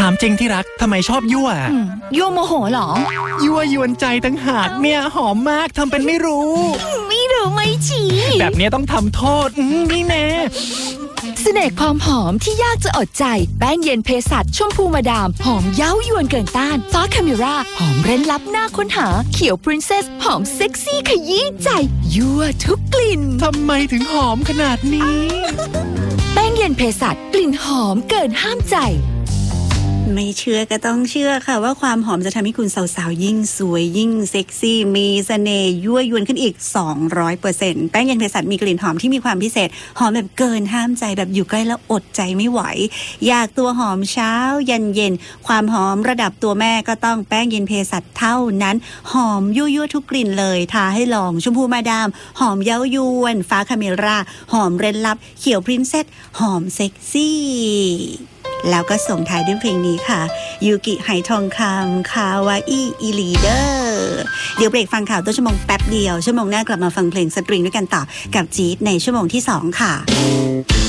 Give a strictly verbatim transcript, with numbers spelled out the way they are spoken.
ามจริงที่รักทำไมชอบยั่วยั่วโมโหเหรอยั่วยวนใจตั้งหากเนี่ยหอมมากทำเป็นไม่รู้ไม่รู้ไม่ชี้แบบนี้ต้องทำโทษนี่แน่เสน่ห์ความหอมที่ยากจะอดใจแป้งเย็นเภสัชชมพูมาดามหอมเย้ายวนเกินต้านฟ้าคาเมราหอมเร้นลับน่าค้นหาเขียวพรินเซสหอมเซ็กซี่ขยี้ใจยั่วทุกกลิ่นทำไมถึงหอมขนาดนี้แป้งเย็นเภสัชกลิ่นหอมเกินห้ามใจไม่เชื่อก็ต้องเชื่อค่ะว่าความหอมจะทำให้คุณสาวๆยิ่งสวยยิ่งเซ็กซี่มีเสน่ห์ยั่วยวนขึ้นอีก สองร้อยเปอร์เซ็นต์ แป้งเย็นเภสัชมีกลิ่นหอมที่มีความพิเศษหอมแบบเกินห้ามใจแบบอยู่ใกล้แล้วอดใจไม่ไหวอยากตัวหอมเช้ายันเย็นความหอมระดับตัวแม่ก็ต้องแป้งเย็นเภสัชเท่านั้นหอมยั่วๆทุกกลิ่นเลยทาให้ลองชมพูมาดามหอมเย้ายวนฟ้าคาเมราหอมเร้นลับเขียวพรินเซสหอมเซ็กซี่แล้วก็ส่งท้ายด้วยเพลงนี้ค่ะยูกิไหทองคำคาวาอิอีลีเดอร์เดี๋ยวเบรกฟังข่าวต้นชั่วโมงแป๊บเดียวชั่วโมงหน้ากลับมาฟังเพลงสตริงด้วยกันต่อกับจี๊ดในชั่วโมงที่สองค่ะ